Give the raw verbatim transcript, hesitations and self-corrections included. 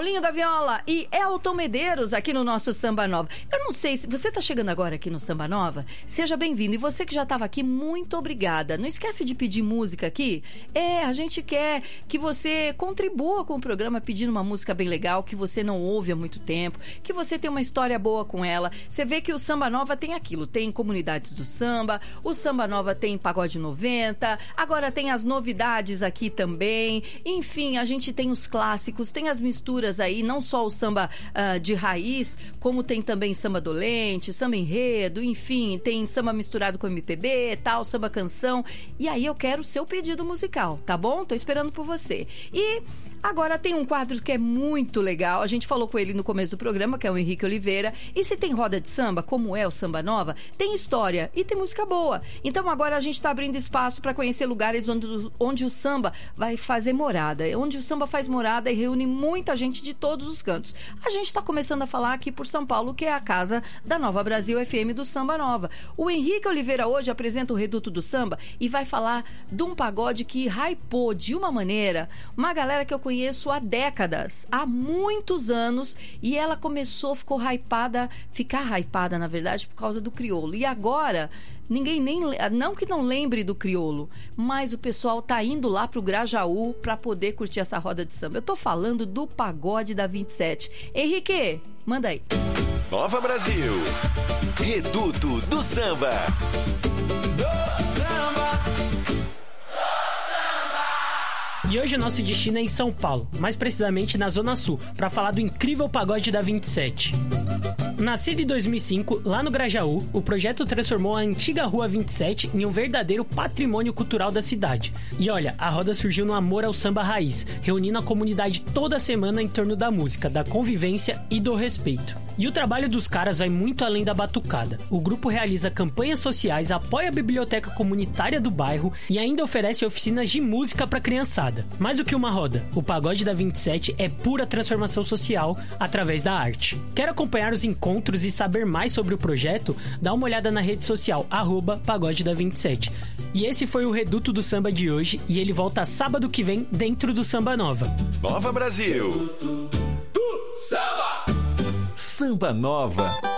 Paulinho da Viola e Elton Medeiros aqui no nosso Samba Nova. Eu não sei se você está chegando agora aqui no Samba Nova, seja bem-vindo. E você que já estava aqui, muito obrigada. Não esquece de pedir música aqui. É, a gente quer que você contribua com o programa pedindo uma música bem legal, que você não ouve há muito tempo, que você tem uma história boa com ela. Você vê que o Samba Nova tem aquilo, tem comunidades do samba, o Samba Nova tem Pagode noventa, agora tem as novidades aqui também. Enfim, a gente tem os clássicos, tem as misturas aí, não só o samba uh, de raiz, como tem também samba dolente, samba enredo, enfim, tem samba misturado com M P B, tal, samba canção. E aí eu quero o seu pedido musical, tá bom? Tô esperando por você. E agora tem um quadro que é muito legal, a gente falou com ele no começo do programa, que é o Henrique Oliveira. E se tem roda de samba, como é o Samba Nova, tem história e tem música boa. Então agora a gente tá abrindo espaço para conhecer lugares onde, onde o samba vai fazer morada, onde o samba faz morada e reúne muita gente de todos os cantos. A gente tá começando a falar aqui por São Paulo, que é a casa da Nova Brasil F M do Samba Nova. O Henrique Oliveira hoje apresenta o Reduto do Samba e vai falar de um pagode que hypou de uma maneira uma galera que eu conheço conheço há décadas, há muitos anos, e ela começou, ficou hypada, ficar hypada, na verdade, por causa do crioulo. E agora, ninguém nem, não que não lembre do crioulo, mas o pessoal tá indo lá pro Grajaú para poder curtir essa roda de samba. Eu tô falando do pagode da vinte e sete. Henrique, manda aí. Nova Brasil, Reduto do Samba. E hoje o nosso destino é em São Paulo, mais precisamente na Zona Sul, para falar do incrível pagode da vinte e sete. Nascido em dois mil e cinco, lá no Grajaú, o projeto transformou a antiga Rua vinte e sete em um verdadeiro patrimônio cultural da cidade. E olha, a roda surgiu no amor ao samba raiz, reunindo a comunidade toda semana em torno da música, da convivência e do respeito. E o trabalho dos caras vai muito além da batucada. O grupo realiza campanhas sociais, apoia a biblioteca comunitária do bairro e ainda oferece oficinas de música para criançada. Mais do que uma roda, o pagode da vinte e sete é pura transformação social através da arte. Quer acompanhar os encontros e saber mais sobre o projeto? Dá uma olhada na rede social, arroba pagode da vinte e sete. E esse foi o Reduto do Samba de hoje, e ele volta sábado que vem dentro do Samba Nova. Nova Brasil. Do Samba. Samba Nova.